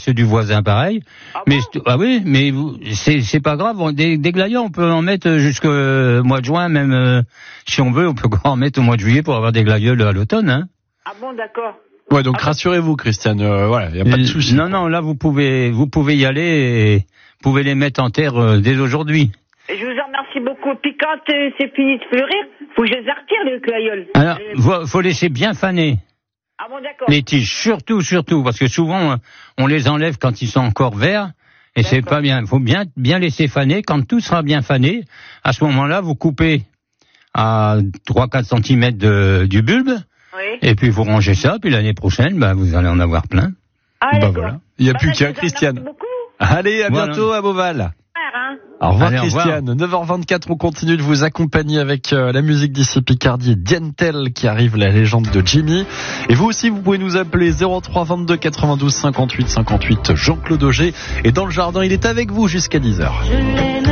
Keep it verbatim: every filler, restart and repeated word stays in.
ceux du voisin, pareil. Ah mais bon ah oui, mais vous, c'est c'est pas grave. On, des, des glaïeuls, on peut en mettre jusqu'au mois de juin, même euh, si on veut, on peut en mettre au mois de juillet pour avoir des glaïeuls à l'automne. Hein. Ah bon, d'accord. Ouais, donc Ah, rassurez-vous, Christiane, euh, voilà, il y a pas de souci. Non, non, là vous pouvez, vous pouvez y aller et vous pouvez les mettre en terre euh, dès aujourd'hui. Je vous en remercie beaucoup. Puis quand euh, c'est fini de fleurir, faut que je les retire, les glaïeuls. Alors, Les- faut, faut laisser bien faner Ah bon, d'accord. les tiges, surtout, surtout, parce que souvent on les enlève quand ils sont encore verts. Et c'est D'accord. pas bien. Il faut bien, bien laisser faner. Quand tout sera bien fané, à ce moment-là, vous coupez à trois à quatre centimètres de, du bulbe. Oui. Et puis vous rangez ça. Puis l'année prochaine, bah, vous allez en avoir plein. Ah, Bah d'accord. voilà. Il y a Bah, plus je qu'à, vous en Christiane. remercie beaucoup. Allez, à Voilà. bientôt à Beauval. Hein. Au revoir, Allez, au revoir. Christiane. neuf heures vingt-quatre, on continue de vous accompagner avec euh, la musique d'ici Picardie et Dientel qui arrive, la légende de Jimmy. Et vous aussi, vous pouvez nous appeler zéro trois vingt-deux quatre-vingt-douze cinquante-huit cinquante-huit, Jean-Claude Auger. Et dans le jardin, il est avec vous jusqu'à dix heures. Je l'aime.